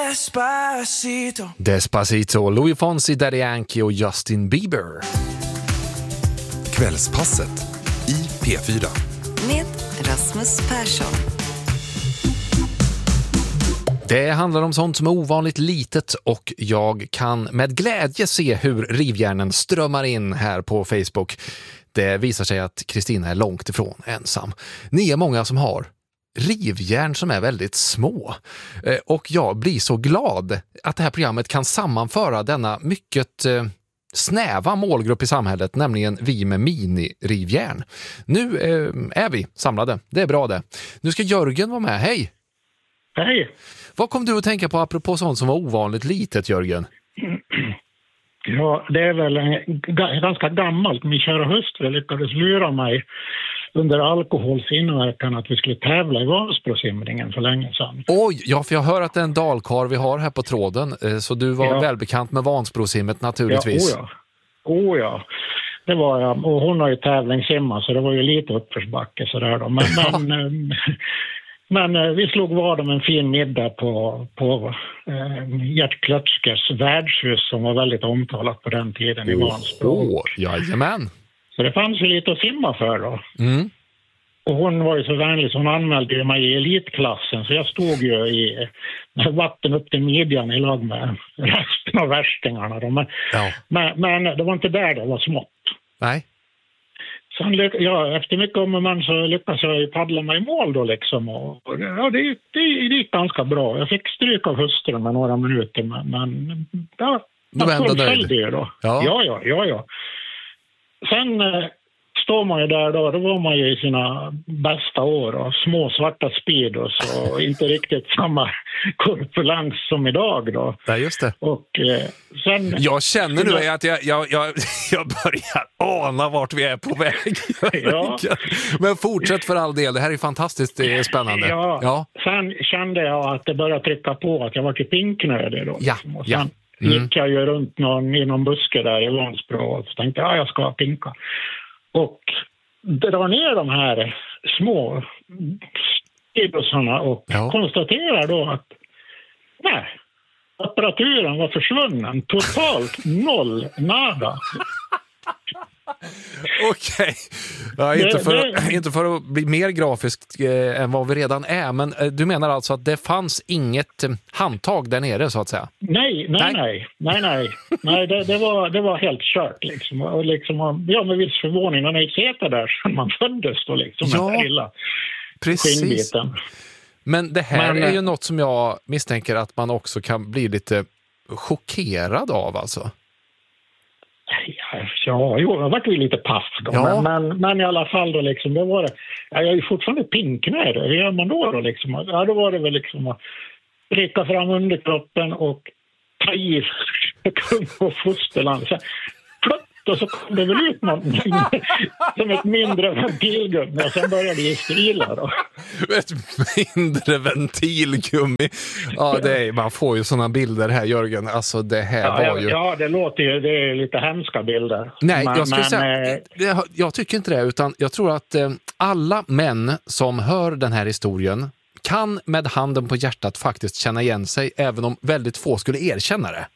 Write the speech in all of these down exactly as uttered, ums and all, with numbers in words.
Despacito. Despacito, Louis Fonsi, Daddy Yankee och Justin Bieber. Kvällspasset i P fyra. Med Rasmus Persson. Det handlar om sånt som är ovanligt litet och jag kan med glädje se hur rivjärnen strömmar in här på Facebook. Det visar sig att Kristina är långt ifrån ensam. Ni är många som har rivjärn som är väldigt små. Och jag blir så glad att det här programmet kan sammanföra denna mycket eh, snäva målgrupp i samhället, nämligen vi med mini-rivjärn. Nu eh, är vi samlade. Det är bra det. Nu ska Jörgen vara med. Hej! Hej! Vad kom du att tänka på apropå sånt som var ovanligt litet, Jörgen? Ja, det är väl en, g- ganska gammalt. Min kära hustru lyckades lura mig under alkoholsinverkan att vi skulle tävla i Vansbrosimningen för länge sedan. Oj, ja, för jag hör att det är en dalkar vi har här på tråden, så du var Ja. välbekant med Vansbrosimmet naturligtvis. Ja, oh ja. Oh ja. Det var jag. Och hon har ju tävlingshemma så det var ju lite uppförsbacke sådär då. Men, men, men vi slog vad om en fin middag på, på eh, Gert Klötskers värdshus som var väldigt omtalat på den tiden i Vansbro. Åh, jajamän. Så det fanns ju lite att simma för då. Mm. Och hon var ju så vänlig så hon anmälde mig i elitklassen. Så jag stod ju i med vatten upp till midjan i lag med resten av värstingarna. Då. Men, Ja. men, men det var inte där det var smått. Nej. Sen, ja, efter mycket om och men så lyckades jag ju paddla mig i mål då liksom. Och, och, ja, det, det, det gick ganska bra. Jag fick stryk av hustrun med några minuter. Men, men ja, Du var ändå nöjd. det då. Ja. Ja, ja, ja, ja. Sen eh, står man ju där då, då var man ju i sina bästa år och små svarta speedos och inte riktigt samma korpulens som idag då. Ja, just det. Och eh, sen... Jag känner nu att jag, jag, jag, jag börjar ana vart vi är på väg. Ja. Men fortsätt för all del, det här är fantastiskt, det är spännande. Ja. Ja. Sen kände jag att det började trycka på att jag var till pinknödig då. Ja, liksom. Och ja. sen Mm. gick jag ju runt någon, i någon buske där i Vansbro och så tänkte jag, ja, jag ska pinka. Och drar ner de här små skidbussarna och Ja. konstaterar då att nej, apparaturen var försvunnen. Totalt noll, nada. Okej. Ja, inte, Det- för, det- inte för att bli mer grafiskt eh, än vad vi redan är, men eh, du menar alltså att det fanns inget eh, handtag där nere så att säga? Nej, nej, Nej. nej, nej, nej, nej det, det, var, det var helt kört liksom. Och liksom, ja, med viss förvåning, när jag sett där sedan man föddes då liksom, Ja, den där lilla Precis. skinnbiten. Men det här Men, är ju eh, något som jag misstänker att man också kan bli lite chockerad av alltså. Ja, jo, jag var ju lite paff då, Ja. men, men, men i alla fall då liksom, då var det, ja, jag är ju fortfarande pinknöjd, hur gör man då då liksom? Ja, då var det väl liksom att rycka fram underkroppen och ta i kung och fosterland. Så, plutt, och så kom det väl ut någonting som ett mindre ventilgummi och sen började det strila då. Ett mindre ventilgummi. Ja, det är, man får ju såna bilder här, Jörgen. Alltså det här Ja, var ju... ja, det låter ju, det är lite hemska bilder. Nej, Men- jag skulle men, säga, eh, jag, jag tycker inte det, utan jag tror att eh, alla män som hör den här historien kan med handen på hjärtat faktiskt känna igen sig, även om väldigt få skulle erkänna det.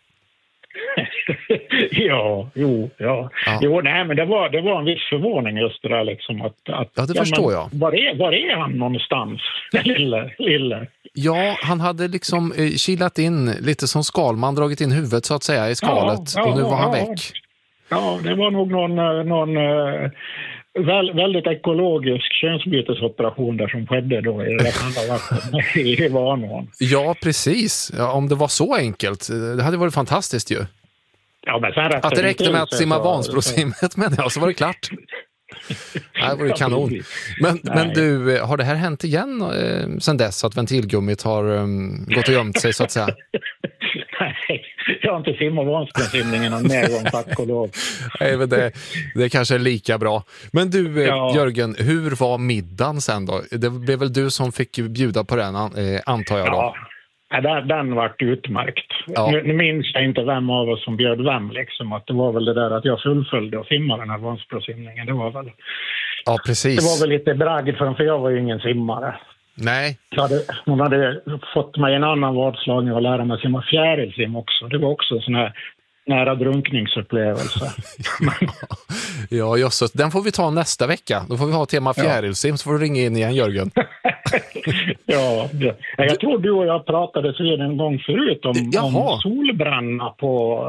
ja, jo, ja. Ja. Jo, nej, men det var, det var en viss förvåning just det där liksom att... att Ja, det förstår men jag. Var är, var är han någonstans? lille, lille. Ja, han hade liksom eh, kilat in lite som Skalman, dragit in huvudet så att säga i skalet, Ja, ja, och nu var han ja. väck. Ja, det var nog någon, eh, någon eh, väl, väldigt ekologisk könsbytesoperation där som skedde då i det andra vattnet i Vanån. Ja, precis. Ja, om det var så enkelt, eh, det hade varit fantastiskt ju. Ja, men sen Att det räckte med att simma så- Vansbrosimmet, men ja, så var det klart. Det var ju kanon. Men, men Nej. du, har det här hänt igen eh, sen dess att ventilgummit har eh, gått och gömt sig så att säga? Nej, jag har inte simmat Vansbrosimningen någon mer gång, tack och lov. Nej, men det, det kanske är lika bra. Men du, eh, Ja. Jörgen, hur var middagen sen då? Det blev väl du som fick bjuda på den, eh, antar jag då? Ja, ja, den, den vart utmärkt. Ja. Nu, nu minns jag inte vem av oss som bjöd vem liksom. Att det var väl det där att jag fullföljde och simmade den här Vansbrosimningen. Det var väl, Ja, det precis. var väl lite bragd för, för jag var ju ingen simmare. Nej. Jag hade, hon hade fått mig en annan vadslagning och lära mig simma fjärilsim också. Det var också en sån här nära drunkningsupplevelse. Ja, just den får vi ta nästa vecka. Då får vi ha tema fjärilsim, så får du ringa in igen, Jörgen. Ja, det. Jag tror du och jag pratade så en gång förut om, om solbränna på...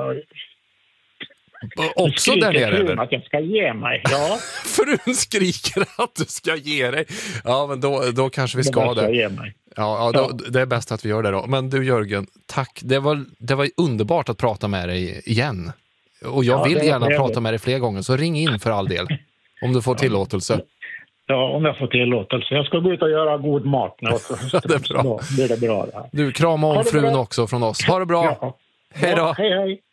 Också där nere, eller? Att jag ska ge mig, ja. Frun skriker att du ska ge dig. Ja, men då, då kanske vi ska det. Ge mig. Ja, ja, då, det är bäst att vi gör det då. Men du, Jörgen, tack. Det var, det var underbart att prata med dig igen. Och jag ja, vill gärna det. prata med dig fler gånger, så ring in för all del. Om du får tillåtelse. Ja, om jag får tillåtelse. Jag ska gå ut och göra god mat nu. Ja, det är bra. Det är det bra det här. Du, krama om frun också från oss. Ha det bra. Ja. Hej då. Ja, hej, hej.